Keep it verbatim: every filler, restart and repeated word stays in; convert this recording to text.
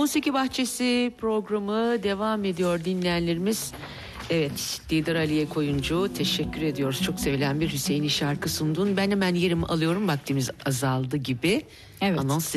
Musiki Bahçesi programı devam ediyor dinleyenlerimiz. Evet, Didar Aliye Koyuncu, teşekkür ediyoruz. Çok sevilen bir Hüseyin'i şarkı sundun. Ben hemen yerimi alıyorum, vaktimiz azaldı gibi. Evet. Anons